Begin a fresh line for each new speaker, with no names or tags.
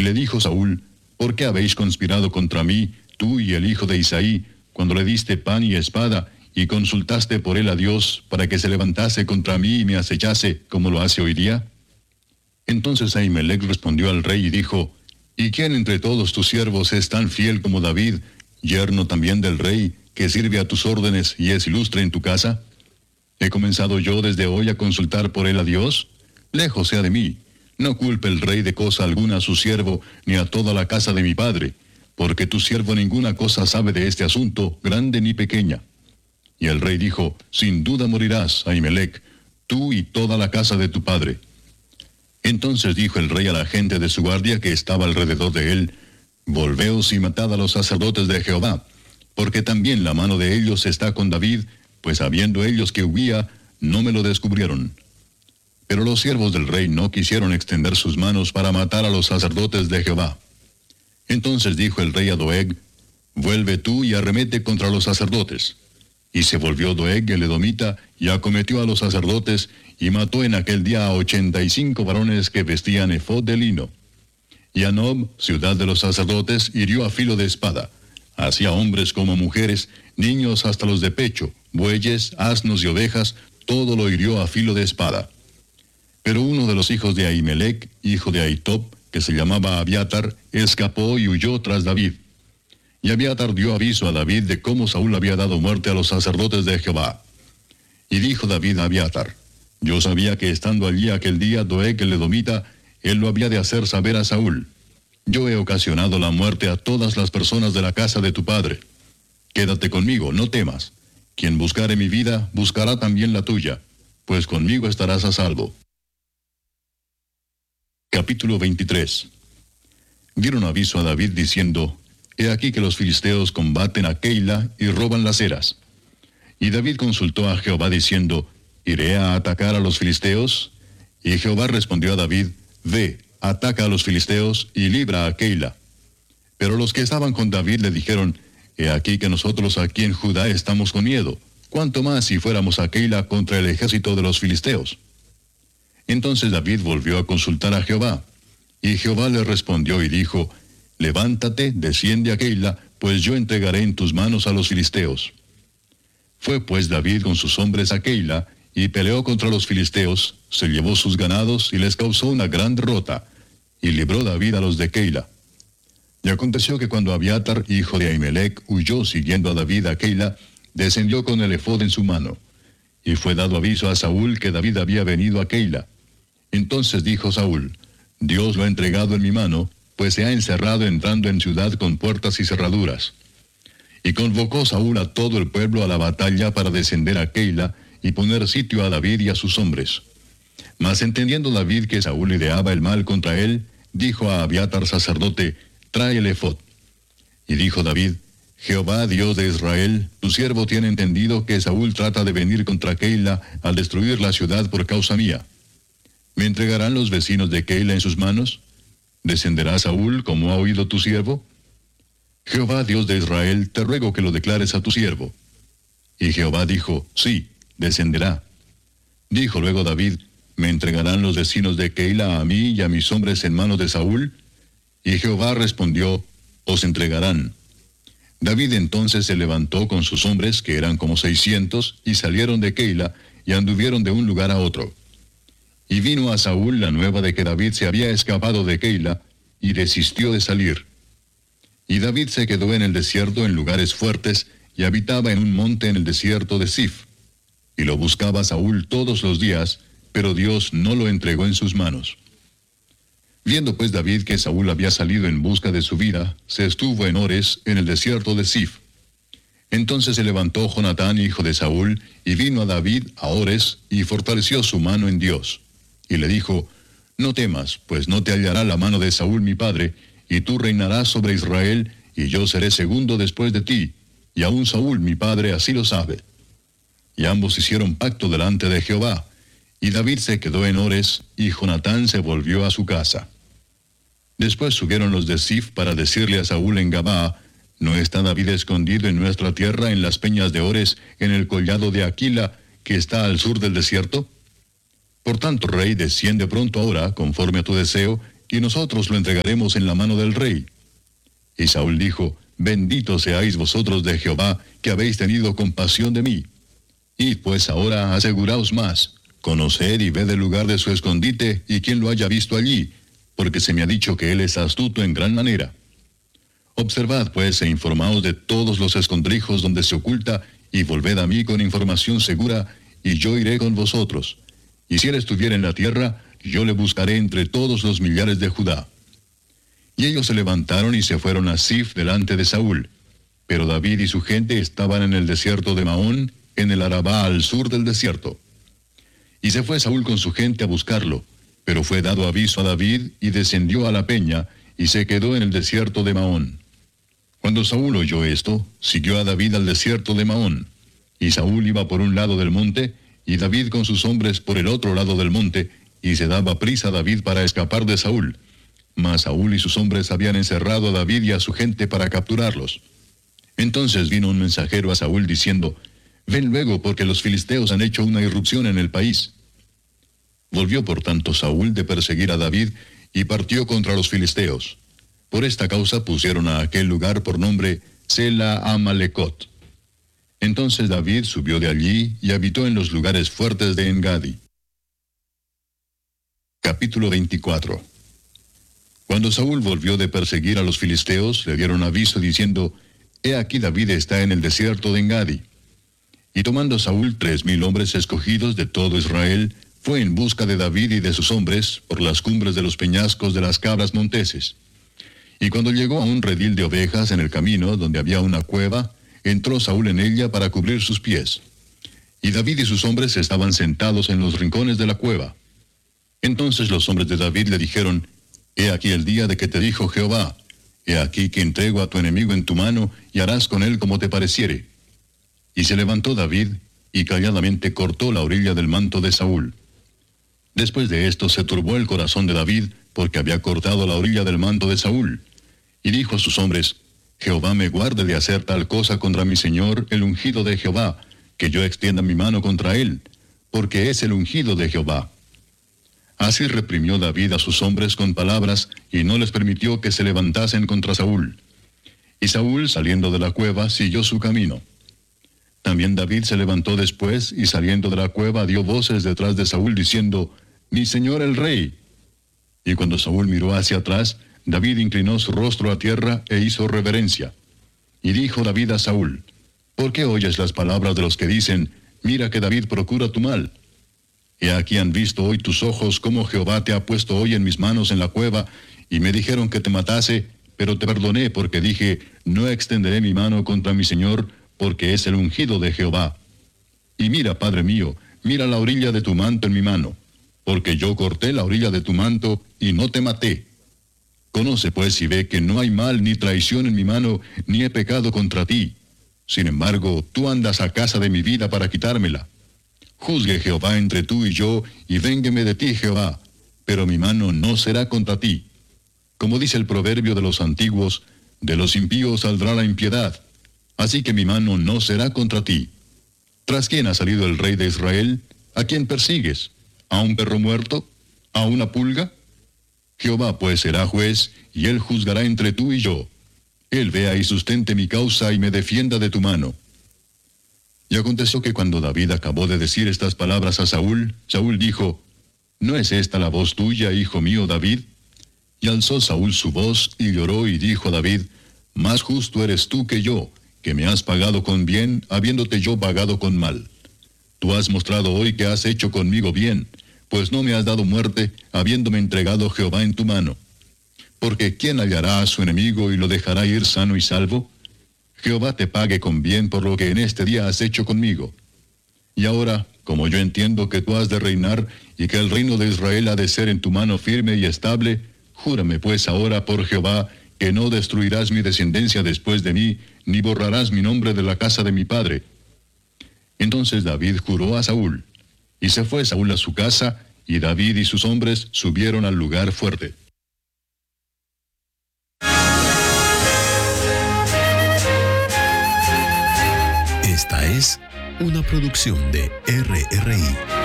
le dijo Saúl: ¿por qué habéis conspirado contra mí, tú y el hijo de Isaí, cuando le diste pan y espada, y consultaste por él a Dios, para que se levantase contra mí y me acechase, como lo hace hoy día? Entonces Ahimelech respondió al rey y dijo: ¿y quién entre todos tus siervos es tan fiel como David, yerno también del rey, que sirve a tus órdenes y es ilustre en tu casa? ¿He comenzado yo desde hoy a consultar por él a Dios? Lejos sea de mí. No culpe el rey de cosa alguna a su siervo, ni a toda la casa de mi padre, porque tu siervo ninguna cosa sabe de este asunto, grande ni pequeña. Y el rey dijo: sin duda morirás, Ahimelech, tú y toda la casa de tu padre. Entonces dijo el rey a la gente de su guardia que estaba alrededor de él: volveos y matad a los sacerdotes de Jehová, porque también la mano de ellos está con David, pues sabiendo ellos que huía, no me lo descubrieron. Pero los siervos del rey no quisieron extender sus manos para matar a los sacerdotes de Jehová. Entonces dijo el rey a Doeg: vuelve tú y arremete contra los sacerdotes. Y se volvió Doeg el edomita, y acometió a los sacerdotes, y mató en aquel día a 85 varones que vestían efod de lino. Y a Nob, ciudad de los sacerdotes, hirió a filo de espada, así a hombres como mujeres, niños hasta los de pecho, bueyes, asnos y ovejas, todo lo hirió a filo de espada. Pero uno de los hijos de Ahimelech, hijo de Ahitob, que se llamaba Abiatar, escapó y huyó tras David. Y Abiatar dio aviso a David de cómo Saúl había dado muerte a los sacerdotes de Jehová. Y dijo David a Abiatar: yo sabía que estando allí aquel día Doeg el edomita, él lo había de hacer saber a Saúl. Yo he ocasionado la muerte a todas las personas de la casa de tu padre. Quédate conmigo, no temas. Quien buscare mi vida, buscará también la tuya, pues conmigo estarás a salvo. Capítulo 23. Dieron aviso a David diciendo: he aquí que los filisteos combaten a Keila y roban las eras. Y David consultó a Jehová diciendo: ¿iré a atacar a los filisteos? Y Jehová respondió a David: ve, ataca a los filisteos y libra a Keila. Pero los que estaban con David le dijeron: he aquí que nosotros aquí en Judá estamos con miedo, cuánto más si fuéramos a Keila contra el ejército de los filisteos. Entonces David volvió a consultar a Jehová, y Jehová le respondió y dijo: levántate, desciende a Keila, pues yo entregaré en tus manos a los filisteos. Fue pues David con sus hombres a Keila, y peleó contra los filisteos, se llevó sus ganados y les causó una gran derrota, y libró David a los de Keila. Y aconteció que cuando Abiatar, hijo de Ahimelech, huyó siguiendo a David a Keila, descendió con el efod en su mano. Y fue dado aviso a Saúl que David había venido a Keila. Entonces dijo Saúl: Dios lo ha entregado en mi mano, pues se ha encerrado entrando en ciudad con puertas y cerraduras. Y convocó Saúl a todo el pueblo a la batalla para descender a Keila y poner sitio a David y a sus hombres. Mas entendiendo David que Saúl ideaba el mal contra él, dijo a Abiatar sacerdote: trae el efod. Y dijo David: Jehová, Dios de Israel, tu siervo tiene entendido que Saúl trata de venir contra Keila al destruir la ciudad por causa mía. ¿Me entregarán los vecinos de Keila en sus manos? ¿Descenderá Saúl como ha oído tu siervo? Jehová, Dios de Israel, te ruego que lo declares a tu siervo. Y Jehová dijo: sí, descenderá. Dijo luego David: ¿me entregarán los vecinos de Keila a mí y a mis hombres en manos de Saúl? Y Jehová respondió: os entregarán. David entonces se levantó con sus hombres, que eran como 600, y salieron de Keila, y anduvieron de un lugar a otro. Y vino a Saúl la nueva de que David se había escapado de Keila, y desistió de salir. Y David se quedó en el desierto en lugares fuertes, y habitaba en un monte en el desierto de Sif. Y lo buscaba Saúl todos los días, pero Dios no lo entregó en sus manos. Viendo pues David que Saúl había salido en busca de su vida, se estuvo en Ores, en el desierto de Sif. Entonces se levantó Jonatán, hijo de Saúl, y vino a David a Ores, y fortaleció su mano en Dios. Y le dijo: no temas, pues no te hallará la mano de Saúl mi padre, y tú reinarás sobre Israel, y yo seré segundo después de ti, y aun Saúl mi padre así lo sabe. Y ambos hicieron pacto delante de Jehová, y David se quedó en Ores, y Jonatán se volvió a su casa. Después subieron los de Sif para decirle a Saúl en Gabaa: ¿no está David escondido en nuestra tierra en las peñas de Ores, en el collado de Aquila, que está al sur del desierto? Por tanto, rey, desciende pronto ahora, conforme a tu deseo, y nosotros lo entregaremos en la mano del rey. Y Saúl dijo, bendito seáis vosotros de Jehová, que habéis tenido compasión de mí. Id pues ahora, aseguraos más, conoced y ved el lugar de su escondite, y quien lo haya visto allí, porque se me ha dicho que él es astuto en gran manera. Observad pues e informaos de todos los escondrijos donde se oculta, y volved a mí con información segura, y yo iré con vosotros. Y si él estuviera en la tierra, yo le buscaré entre todos los millares de Judá. Y ellos se levantaron y se fueron a Ziph delante de Saúl. Pero David y su gente estaban en el desierto de Maón, en el Arabá al sur del desierto. Y se fue Saúl con su gente a buscarlo, pero fue dado aviso a David, y descendió a la peña, y se quedó en el desierto de Maón. Cuando Saúl oyó esto, siguió a David al desierto de Maón. Y Saúl iba por un lado del monte, y David con sus hombres por el otro lado del monte, y se daba prisa a David para escapar de Saúl. Mas Saúl y sus hombres habían encerrado a David y a su gente para capturarlos. Entonces vino un mensajero a Saúl diciendo, ven luego, porque los filisteos han hecho una irrupción en el país. Volvió por tanto Saúl de perseguir a David, y partió contra los filisteos. Por esta causa pusieron a aquel lugar por nombre Sela Amalecot. Entonces David subió de allí, y habitó en los lugares fuertes de Engadi. Capítulo 24. Cuando Saúl volvió de perseguir a los filisteos, le dieron aviso diciendo, he aquí David está en el desierto de Engadi. Y tomando Saúl 3,000 hombres escogidos de todo Israel, fue en busca de David y de sus hombres por las cumbres de los peñascos de las cabras monteses. Y cuando llegó a un redil de ovejas en el camino, donde había una cueva, entró Saúl en ella para cubrir sus pies. Y David y sus hombres estaban sentados en los rincones de la cueva. Entonces los hombres de David le dijeron, he aquí el día de que te dijo Jehová, he aquí que entrego a tu enemigo en tu mano, y harás con él como te pareciere. Y se levantó David, y calladamente cortó la orilla del manto de Saúl. Después de esto se turbó el corazón de David, porque había cortado la orilla del manto de Saúl. Y dijo a sus hombres, Jehová me guarde de hacer tal cosa contra mi señor, el ungido de Jehová, que yo extienda mi mano contra él, porque es el ungido de Jehová. Así reprimió David a sus hombres con palabras, y no les permitió que se levantasen contra Saúl. Y Saúl, saliendo de la cueva, siguió su camino. También David se levantó después, y saliendo de la cueva dio voces detrás de Saúl, diciendo, mi señor el rey. Y cuando Saúl miró hacia atrás, David inclinó su rostro a tierra e hizo reverencia. Y dijo David a Saúl, ¿por qué oyes las palabras de los que dicen, mira que David procura tu mal? He aquí han visto hoy tus ojos cómo Jehová te ha puesto hoy en mis manos en la cueva, y me dijeron que te matase, pero te perdoné porque dije, no extenderé mi mano contra mi señor, porque es el ungido de Jehová. Y mira, Padre mío, mira la orilla de tu manto en mi mano, porque yo corté la orilla de tu manto y no te maté. Conoce pues y ve que no hay mal ni traición en mi mano, ni he pecado contra ti. Sin embargo, tú andas a casa de mi vida para quitármela. Juzgue Jehová entre tú y yo, y véngueme de ti, Jehová, pero mi mano no será contra ti. Como dice el proverbio de los antiguos, de los impíos saldrá la impiedad, así que mi mano no será contra ti. ¿Tras quién ha salido el rey de Israel? ¿A quién persigues? ¿A un perro muerto? ¿A una pulga? Jehová pues será juez, y él juzgará entre tú y yo. Él vea y sustente mi causa, y me defienda de tu mano. Y aconteció que cuando David acabó de decir estas palabras a Saúl, Saúl dijo, ¿no es esta la voz tuya, hijo mío David? Y alzó Saúl su voz, y lloró, y dijo a David, más justo eres tú que yo, que me has pagado con bien, habiéndote yo pagado con mal. Tú has mostrado hoy que has hecho conmigo bien, pues no me has dado muerte, habiéndome entregado Jehová en tu mano. Porque ¿quién hallará a su enemigo y lo dejará ir sano y salvo? Jehová te pague con bien por lo que en este día has hecho conmigo. Y ahora, como yo entiendo que tú has de reinar, y que el reino de Israel ha de ser en tu mano firme y estable, júrame pues ahora por Jehová, que no destruirás mi descendencia después de mí, ni borrarás mi nombre de la casa de mi padre. Entonces David juró a Saúl, y se fue Saúl a su casa, y David y sus hombres subieron al lugar fuerte.
Esta es una producción de RRI.